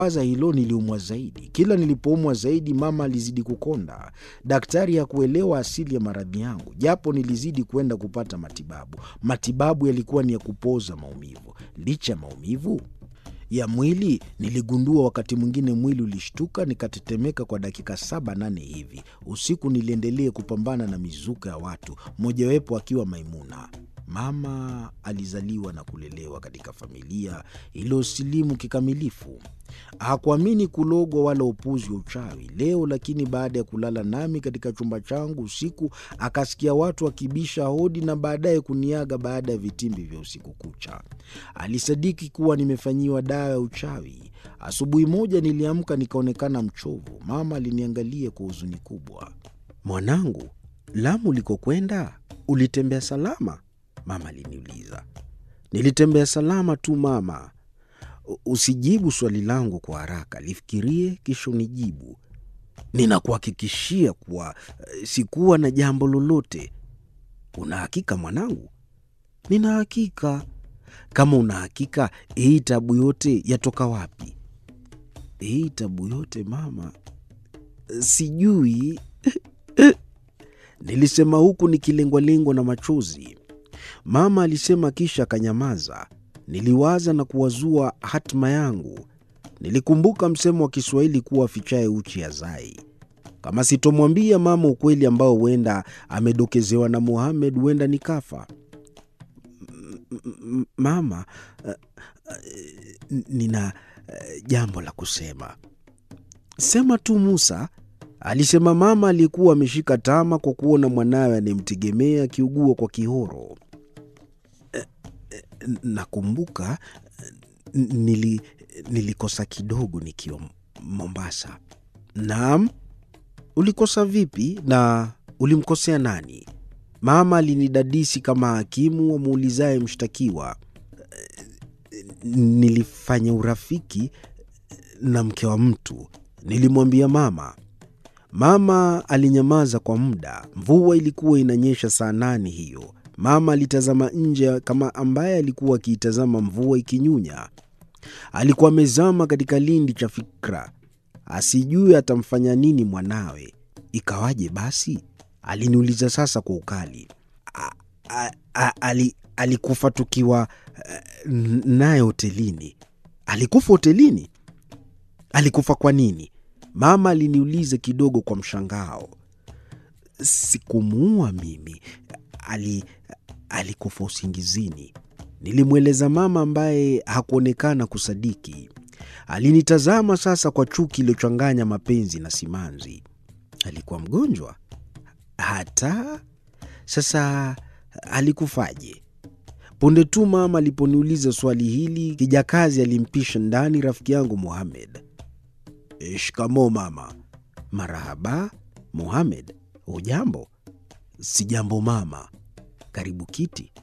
Waza hilo niliumwa zaidi. Kila nilipoumwa zaidi, mama alizidi kukonda. Daktari hakuelewa asili ya maradhi yangu, japo nilizidi kwenda kupata matibabu. Matibabu yalikuwa ni ya kupoza maumivu. Licha ya maumivu ya mwili, niligundua wakati mwingine mwili ulishtuka, nikatetemeka kwa dakika 7-8 hivi. Usiku niliendelea kupambana na mizuka ya watu, mmojawapo akiwa Maimuna. Mama alizaliwa na kulelewa katika familia iliyosilimu kikamilifu. Hakuamini kulogwa wala upuzi wa uchawi. Leo lakini, baada ya kulala nami katika chumba changu usiku, akasikia watu wakibisha hodi na baadaye kuniaga baada ya vitimbi vya usiku kucha. Alisadiki kuwa nimefanyiwa dawa ya uchawi. Asubuhi moja niliamka nikaonekana mchovu. Mama aliniangalia kwa huzuni kubwa. "Mwanangu, Lamu ulikokwenda, ulitembea salama?" Mama aliniuliza. "Nilitembea salama tu mama." "Usijibu swali langu kwa haraka, lifikirie kisha unijibu. Ninakuhakikishia kuwa sikuwa na jambo lolote." "Una hakika mwanangu?" "Nina hakika." "Kama una hakika, hii tabu yote yatoka wapi?" "Hii tabu yote mama, sijui." Nilisema huku nikilengwa-lengwa na machozi. Mama alisema kisha akanyamaza. Niliwaza na kuwazua hatima yangu. Nilikumbuka msemo wa Kiswahili kuwa afichaye uchi hazai. Kama sitomwambia mama ukweli ambao huenda amedokezewa na Mohamed, huenda nikafa. "Mama, nina jambo la kusema." "Sema tu Musa," alisema mama aliyekuwa ameshika tama kwa kuona mwanawe anemtegemea akiugua kwa kihoro. "Nakumbuka nilikosa kidogo nikiwa Mombasa." "Naam, ulikosa vipi na ulimkosea nani?" Mama alinidadisi kama hakimu amuulizaye mshtakiwa. "Nilifanya urafiki na mke wa mtu," nilimwambia mama. Mama alinyamaza kwa muda. Mvua ilikuwa inanyesha saa 8 hiyo. Mama alitazama nje kama ambaye alikuwa akiitazama mvua ikinyunya. Alikuwa amezama katika lindi cha fikra, asijue atamfanya nini mwanawe. "Ikawaje basi?" aliniuliza sasa kwa ukali. Alikufa tukiwa naye hotelini." "Alikufa hotelini? Alikufa kwa nini?" Mama aliniuliza kidogo kwa mshangao. "Sikumuua mimi. Alikufa usingizini," nilimweleza mama, ambaye hakuonekana kusadiki. Alinitazama sasa kwa chuki iliyochanganya mapenzi na simanzi. "Alikuwa mgonjwa? Hata sasa alikufaje?" Punde tu mama aliponiuliza swali hili, kijakazi alimpisha ndani rafiki yangu Mohamed. "Shikamoo mama." "Marahaba Mohamed, hujambo?" "Sijambo mama." "Karibu kiti."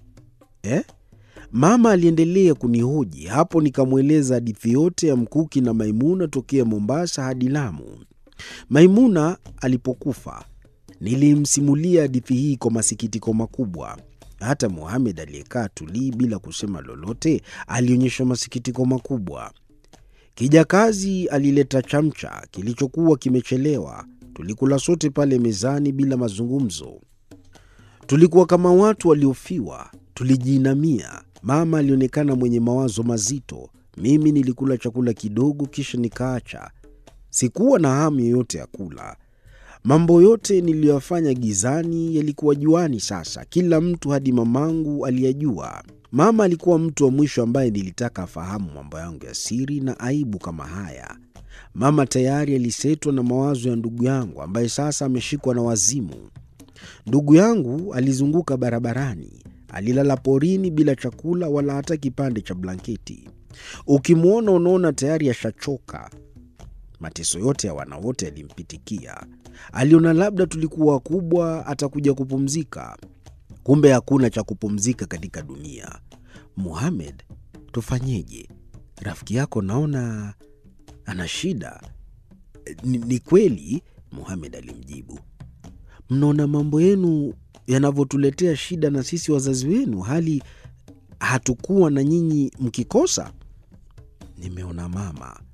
Mama aliendelea kunihoji. Hapo nikamweleza hadithi yote ya Mkuki na Maimuna tokea Mombasa hadi Lamu. Maimuna alipokufa, nilimsimulia hadithi hii kwa masikitiko makubwa. Hata Mohamed aliyekaa tulii bila kusema lolote alionyesha masikitiko makubwa. Kijakazi alileta chamcha kilichokuwa kimechelewa. Tulikula sote pale mezani bila mazungumzo. Tulikuwa kama watu waliofiwa. Tulijiinamia. Mama alionekana mwenye mawazo mazito. Mimi nilikula chakula kidogo kisha nikaacha. Sikuwa na hamu yoyote ya kula. Mambo yote niliyofanya gizani yalikuwa juani sasa. Kila mtu hadi mamangu aliyajua. Mama alikuwa mtu wa mwisho ambaye nilitaka afahamu mambo yangu ya siri na aibu kama haya. Mama tayari alisetwa na mawazo ya ndugu yangu ambaye sasa ameshikwa na wazimu. Ndugu yangu alizunguka barabarani. Alilala porini bila chakula wala hata kipande cha blanketi. Ukimwona unaona tayari ashachoka. Mateso yote ya wana wote yalimpitikia. Aliona labda tulikuwa wakubwa atakuja kupumzika. Kumbe hakuna cha kupumzika katika dunia. "Mohamed, tufanyeje? Rafiki yako naona ana shida." Ni kweli," Mohamed alimjibu. "Mnaona mambo yenu yanavyotuletea shida na sisi wazazi wenu, hali hatukuwa na nyinyi mkikosa?" "Nimeona mama."